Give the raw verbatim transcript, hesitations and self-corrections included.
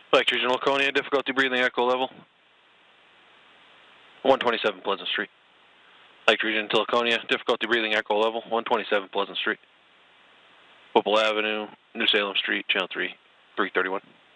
Lake Region Laconia, difficulty breathing, echo level. one twenty-seven Pleasant Street. Lake Region Laconia, difficulty breathing, echo level. one twenty-seven Pleasant Street. Whipple Avenue, New Salem Street, channel three, three thirty-one.